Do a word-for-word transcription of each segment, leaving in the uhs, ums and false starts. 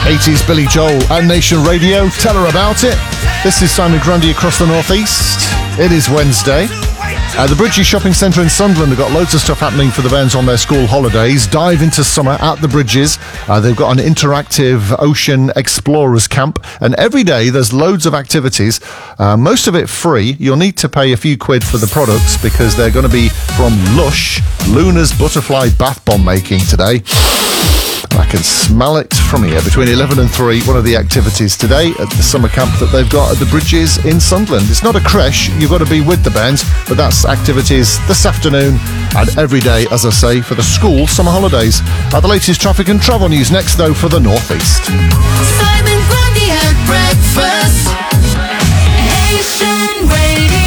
eighties Billy Joel and Nation Radio. Tell her about it. This is Simon Grundy across the northeast. It is Wednesday. Uh, the Bridges Shopping Centre in Sunderland have got loads of stuff happening for the bands on their school holidays. Dive into summer at the Bridges. Uh, they've got an interactive ocean explorers camp, and every day there's loads of activities, uh, most of it free. You'll need to pay a few quid for the products because they're going to be from Lush, Luna's butterfly bath bomb making today. I can smell it from here. Between eleven and three, one of the activities today at the summer camp that they've got at the Bridges in Sunderland. It's not a creche, you've got to be with the bands, but that's activities this afternoon and every day, as I say, for the school summer holidays. Uh, the latest traffic and travel news next, though, for the North East. Simon Grundy at breakfast. Nation Radio.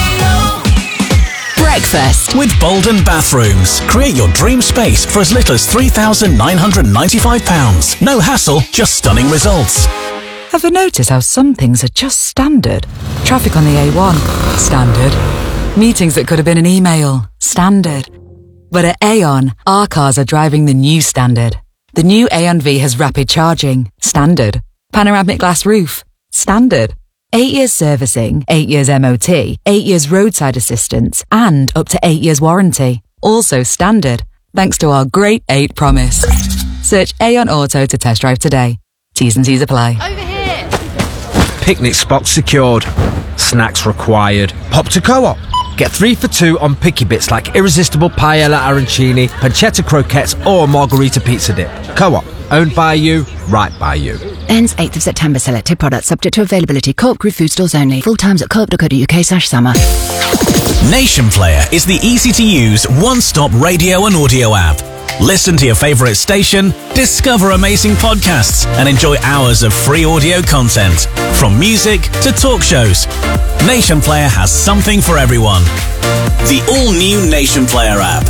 Breakfast with Bolden Bathrooms. Create your dream space for as little as three thousand nine hundred ninety-five pounds. No hassle, just stunning results. Ever notice how some things are just standard? Traffic on the A one, standard. Meetings that could have been an email, standard. But at Aon, our cars are driving the new standard. The new Aon V has rapid charging, standard. Panoramic glass roof, standard. Eight years servicing, eight years M O T, eight years roadside assistance, and up to eight years warranty. Also standard, thanks to our Great eight promise. Search Aon Auto to test drive today. T's and C's apply. Over here. Picnic spots secured. Snacks required. Pop to Co-op. Get three for two on picky bits like irresistible paella arancini, pancetta croquettes, or margarita pizza dip. Co-op. Owned by you, right by you. Ends eighth of September. Selected products subject to availability. Co-op Group food stores only. Full times at co op dot co dot uk slash summer. Nation Player is the easy-to-use, one-stop radio and audio app. Listen to your favourite station, discover amazing podcasts, and enjoy hours of free audio content. From music to talk shows, Nation Player has something for everyone. The all-new Nation Player app.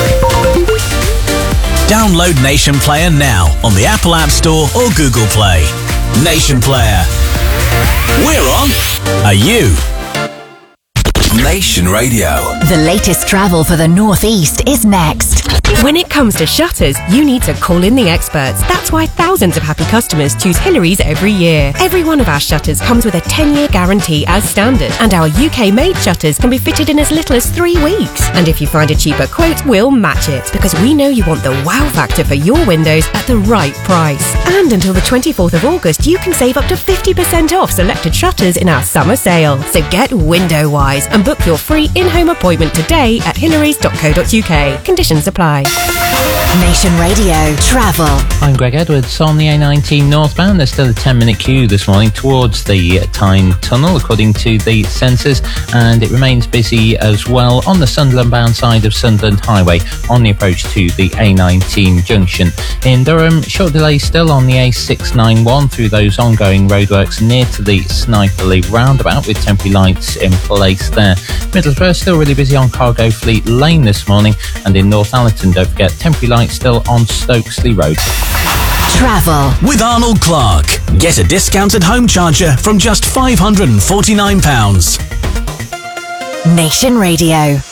Download Nation Player now on the Apple App Store or Google Play. Nation Player. We're on. Are you? Nation Radio. The latest travel for the North East is next. When it comes to shutters, you need to call in the experts. That's why thousands of happy customers choose Hillary's every year. Every one of our shutters comes with a ten-year guarantee as standard, and our U K-made shutters can be fitted in as little as three weeks. And if you find a cheaper quote, we'll match it, because we know you want the wow factor for your windows at the right price. And until the twenty-fourth of August, you can save up to fifty percent off selected shutters in our summer sale. So get window wise and book your free in-home appointment today at hillarys dot co dot uk. Conditions apply. Nation Radio Travel. I'm Greg Edwards. On the A nineteen northbound, there's still a ten minute queue this morning towards the Tyne Tunnel, according to the sensors, and it remains busy as well on the Sunderland bound side of Sunderland Highway on the approach to the A nineteen junction. In Durham, short delay still on the A six ninety-one through those ongoing roadworks near to the Sniperley roundabout, with temporary lights in place there. Middlesbrough still really busy on Cargo Fleet Lane this morning, and in Northallerton, don't forget, temporary lights still on Stokesley Road. Travel with Arnold Clark. Get a discounted home charger from just five hundred forty-nine pounds. Nation Radio.